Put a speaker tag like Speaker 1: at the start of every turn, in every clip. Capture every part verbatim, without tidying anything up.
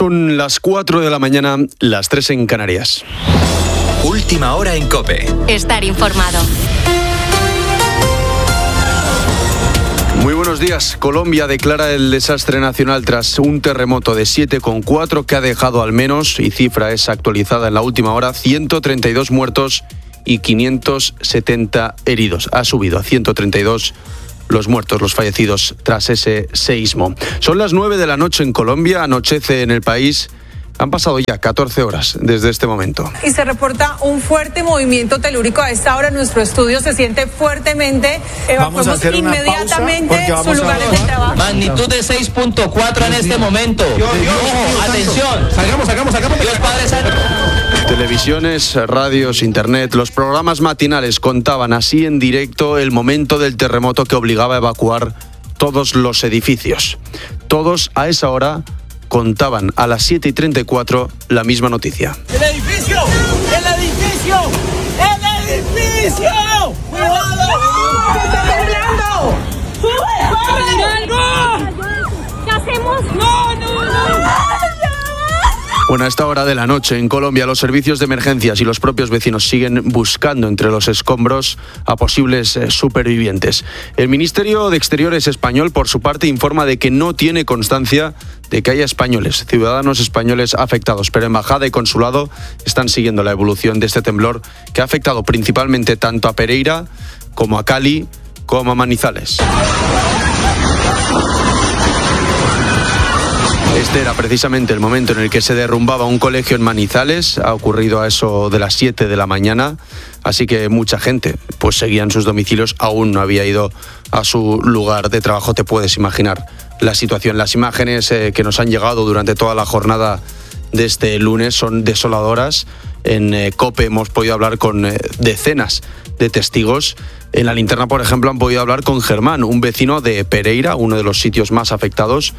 Speaker 1: Son las cuatro de la mañana, las tres en Canarias.
Speaker 2: Última hora en COPE.
Speaker 3: Estar informado.
Speaker 1: Muy buenos días. Colombia declara el desastre nacional tras un terremoto de siete coma cuatro que ha dejado al menos, y cifra es actualizada en la última hora, ciento treinta y dos muertos y quinientos setenta heridos. Ha subido a ciento treinta y dos los muertos, los fallecidos tras ese seísmo. Son las nueve de la noche en Colombia, anochece en el país. Han pasado ya catorce horas desde este momento.
Speaker 4: Y se reporta un fuerte movimiento telúrico. A esta hora nuestro estudio se siente fuertemente. Evacuamos inmediatamente su lugar de trabajo.
Speaker 5: Magnitud de seis punto cuatro en este momento. Yo, yo, Ojo, atención. Salgamos, salgamos, salgamos. Dios Padre Santo.
Speaker 1: Televisiones, radios, internet, los programas matinales contaban así en directo el momento del terremoto que obligaba a evacuar todos los edificios. Todos a esa hora contaban a las siete y treinta y cuatro la misma noticia.
Speaker 6: ¡El edificio! ¡El edificio! ¡El edificio! ¡Cuidado! ¡Está temblando!
Speaker 7: ¿Qué hacemos?
Speaker 6: ¡No, no, no!
Speaker 1: Bueno, a esta hora de la noche en Colombia los servicios de emergencias y los propios vecinos siguen buscando entre los escombros a posibles eh, supervivientes. El Ministerio de Exteriores español, por su parte, informa de que no tiene constancia de que haya españoles, ciudadanos españoles afectados, pero embajada y consulado están siguiendo la evolución de este temblor que ha afectado principalmente tanto a Pereira como a Cali como a Manizales. Este era precisamente el momento en el que se derrumbaba un colegio en Manizales. Ha ocurrido a eso de las siete de la mañana, así que mucha gente pues seguía en sus domicilios, aún no había ido a su lugar de trabajo. Te puedes imaginar la situación. Las imágenes eh, que nos han llegado durante toda la jornada de este lunes son desoladoras. En eh, COPE hemos podido hablar con eh, decenas de testigos. En La Linterna, por ejemplo, han podido hablar con Germán, un vecino de Pereira, uno de los sitios más afectados.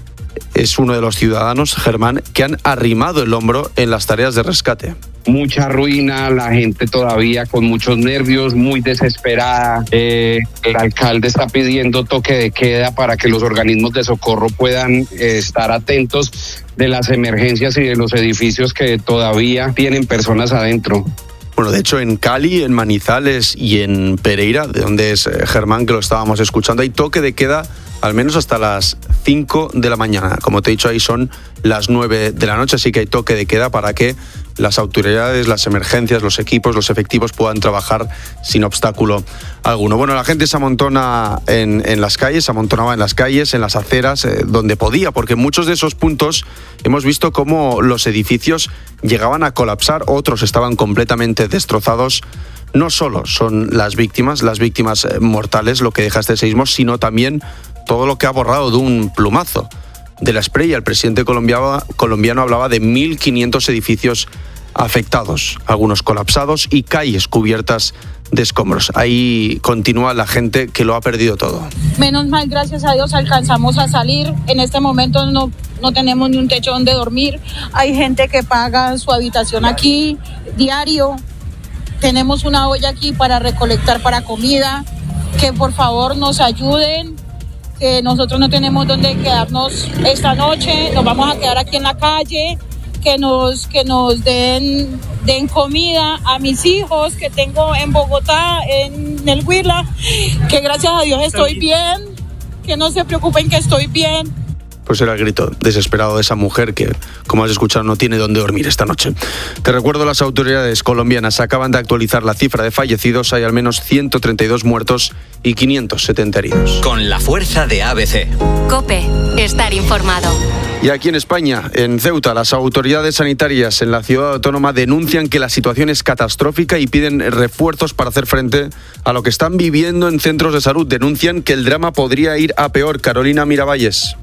Speaker 1: Es uno de los ciudadanos, Germán, que han arrimado el hombro en las tareas de rescate.
Speaker 8: Mucha ruina, la gente todavía con muchos nervios, muy desesperada. Eh, el alcalde está pidiendo toque de queda para que los organismos de socorro puedan eh, estar atentos de las emergencias y de los edificios que todavía tienen personas adentro.
Speaker 1: Bueno, de hecho, en Cali, en Manizales y en Pereira, de donde es Germán, que lo estábamos escuchando, hay toque de queda al menos hasta las cinco de la mañana. Como te he dicho, ahí son las nueve de la noche, así que hay toque de queda para que las autoridades, las emergencias, los equipos, los efectivos puedan trabajar sin obstáculo alguno. Bueno, la gente se amontona en, en las calles, se amontonaba en las calles, en las aceras, eh, donde podía, porque en muchos de esos puntos hemos visto cómo los edificios llegaban a colapsar, otros estaban completamente destrozados. No solo son las víctimas, las víctimas mortales, lo que deja este seísmo, sino también todo lo que ha borrado de un plumazo. De la Espriella, el presidente colombiano, colombiano hablaba de mil quinientos edificios afectados, algunos colapsados y calles cubiertas de escombros. Ahí continúa la gente que lo ha perdido todo.
Speaker 7: Menos mal, gracias a Dios, alcanzamos a salir. En este momento no, no tenemos ni un techo donde dormir. Hay gente que paga su habitación aquí diario. Tenemos una olla aquí para recolectar para comida. Que por favor nos ayuden. Que nosotros no tenemos dónde quedarnos esta noche, nos vamos a quedar aquí en la calle, que nos, que nos den, den comida a mis hijos que tengo en Bogotá, en el Huila, que gracias a Dios estoy bien, que no se preocupen que estoy bien.
Speaker 1: Pues era el grito desesperado de esa mujer que, como has escuchado, no tiene dónde dormir esta noche. Te recuerdo, las autoridades colombianas acaban de actualizar la cifra de fallecidos. Hay al menos ciento treinta y dos muertos y quinientos setenta heridos.
Speaker 2: Con la fuerza de A B C.
Speaker 3: COPE. Estar informado.
Speaker 1: Y aquí en España, en Ceuta, las autoridades sanitarias en la ciudad autónoma denuncian que la situación es catastrófica y piden refuerzos para hacer frente a lo que están viviendo en centros de salud. Denuncian que el drama podría ir a peor. Carolina Miravalles.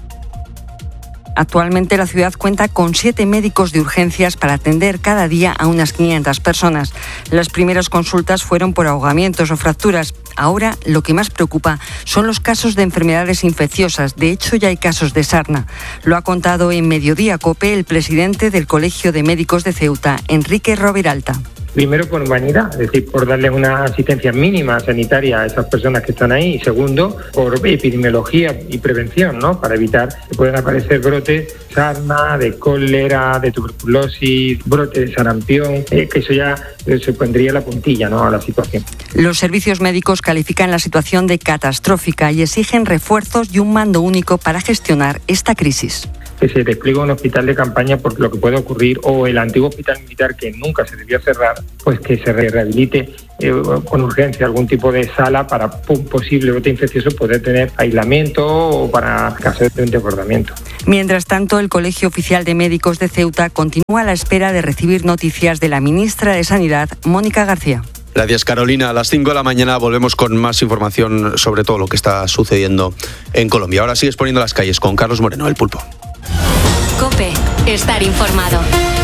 Speaker 9: Actualmente la ciudad cuenta con siete médicos de urgencias para atender cada día a unas quinientas personas. Las primeras consultas fueron por ahogamientos o fracturas. Ahora lo que más preocupa son los casos de enfermedades infecciosas. De hecho, ya hay casos de sarna. Lo ha contado en Mediodía COPE el presidente del Colegio de Médicos de Ceuta, Enrique Roviralta.
Speaker 10: Primero, por humanidad, es decir, por darles una asistencia mínima sanitaria a esas personas que están ahí. Y segundo, por epidemiología y prevención, ¿no? Para evitar que puedan aparecer brotes de sarna, de cólera, de tuberculosis, brotes de sarampión, eh, que eso ya eh, se pondría la puntilla, ¿no?, a la situación.
Speaker 9: Los servicios médicos califican la situación de catastrófica y exigen refuerzos y un mando único para gestionar esta crisis.
Speaker 10: Que se despliegue un hospital de campaña por lo que puede ocurrir, o el antiguo hospital militar que nunca se debió cerrar, pues que se rehabilite eh, con urgencia algún tipo de sala para un posible brote infeccioso poder tener aislamiento o para casos de un desbordamiento.
Speaker 9: Mientras tanto, el Colegio Oficial de Médicos de Ceuta continúa a la espera de recibir noticias de la ministra de Sanidad, Mónica García.
Speaker 1: Gracias, Carolina. A las cinco de la mañana volvemos con más información sobre todo lo que está sucediendo en Colombia. Ahora sigues poniendo las calles con Carlos Moreno, El Pulpo.
Speaker 3: COPE. Estar informado.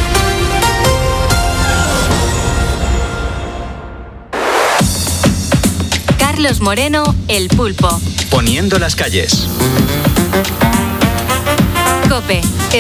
Speaker 3: Carlos Moreno, El Pulpo.
Speaker 2: Poniendo las calles.
Speaker 3: COPE.